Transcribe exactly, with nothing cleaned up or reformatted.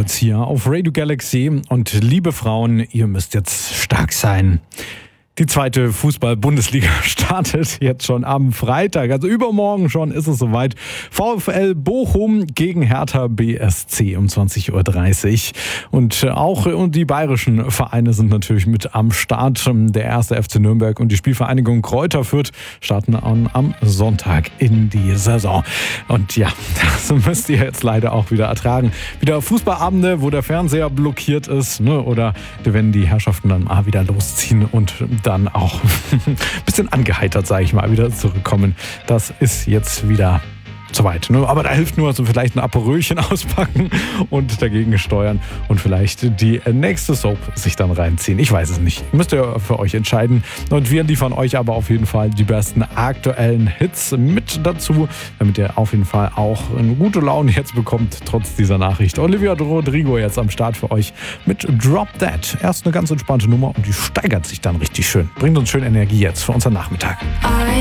Moritz hier auf Radio Galaxy. Und liebe Frauen, ihr müsst jetzt stark sein. Die zweite Fußball-Bundesliga startet jetzt schon am Freitag, also übermorgen schon ist es soweit. VfL Bochum gegen Hertha B S C um zwanzig Uhr dreißig. Und auch die bayerischen Vereine sind natürlich mit am Start. Der erste F C Nürnberg und die Spielvereinigung Kräuter Fürth starten am Sonntag in die Saison. Und ja, das müsst ihr jetzt leider auch wieder ertragen. Wieder Fußballabende, wo der Fernseher blockiert ist, ne? Oder wenn die Herrschaften dann mal wieder losziehen und dann auch ein bisschen angeheitert, sage ich mal, wieder zurückkommen. Das ist jetzt wieder soweit. Ne? Aber da hilft nur so vielleicht ein Aperölchen auspacken und dagegen steuern und vielleicht die nächste Soap sich dann reinziehen. Ich weiß es nicht. Müsst ihr für euch entscheiden. Und wir liefern euch aber auf jeden Fall die besten aktuellen Hits mit dazu, damit ihr auf jeden Fall auch eine gute Laune jetzt bekommt, trotz dieser Nachricht. Olivia Rodrigo jetzt am Start für euch mit Drop That. Erst eine ganz entspannte Nummer und die steigert sich dann richtig schön. Bringt uns schön Energie jetzt für unseren Nachmittag.